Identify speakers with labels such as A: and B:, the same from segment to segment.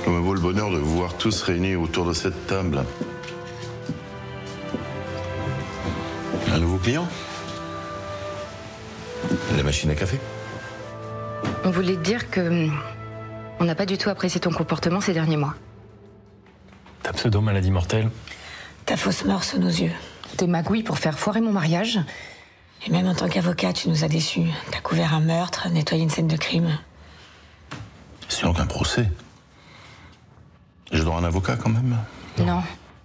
A: Ça me vaut le bonheur de vous voir tous réunis autour de cette table. Un nouveau client? La machine à café?
B: On voulait te dire que on n'a pas du tout apprécié ton comportement ces derniers mois.
C: Ta pseudo-maladie mortelle.
D: Ta fausse mort sous nos yeux.
B: Tes magouilles pour faire foirer mon mariage.
D: Et même en tant qu'avocat, tu nous as déçus. T'as couvert un meurtre, nettoyé une scène de crime.
A: C'est donc un procès. Je dois un avocat quand même?
B: Non.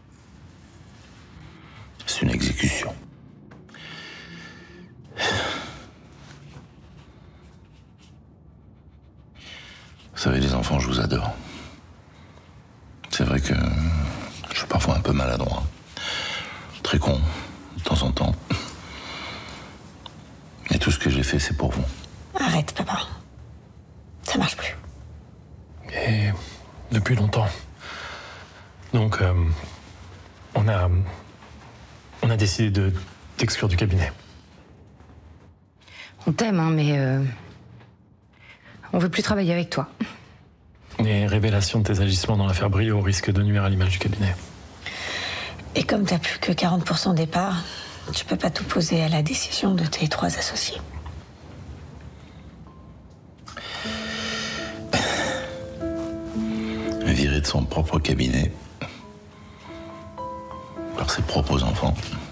A: C'est une exécution. Vous savez, les enfants, je vous adore. C'est vrai que je suis parfois un peu maladroit. Très con, de temps en temps. Mais tout ce que j'ai fait, c'est pour vous.
D: Arrête, papa. Ça marche plus.
C: Et depuis longtemps. Donc, on a décidé de t'exclure du cabinet.
B: On t'aime, hein, mais on veut plus travailler avec toi.
C: Les révélations de tes agissements dans l'affaire Brio risquent de nuire à l'image du cabinet.
D: Et comme t'as plus que 40% des parts, tu peux pas t'opposer à la décision de tes 3 associés.
A: Viré de son propre cabinet par ses propres enfants.